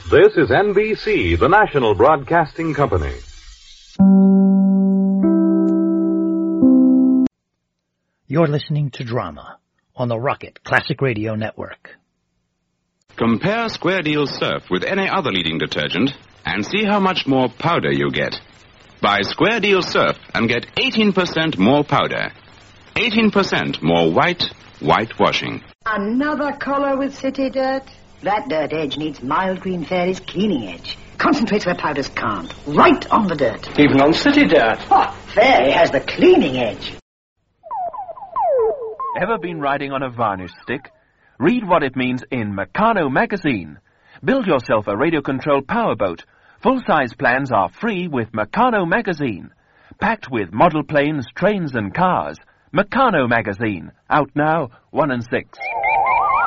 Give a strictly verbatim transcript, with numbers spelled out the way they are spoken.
This is N B C, the national broadcasting company. You're listening to Drama on the Rocket Classic Radio Network. Compare Square Deal Surf with any other leading detergent and see how much more powder you get. Buy Square Deal Surf and get eighteen percent more powder. eighteen percent more white, whitewashing. Another collar with city dirt? That dirt edge needs Mild Green Fairy's cleaning edge. Concentrates where powders can't. Right on the dirt. Even on city dirt. Oh, Fairy has the cleaning edge. Ever been riding on a varnish stick? Read what it means in Meccano magazine. Build yourself a radio-controlled powerboat. Full-size plans are free with Meccano magazine. Packed with model planes, trains and cars. Meccano magazine. Out now, one and six.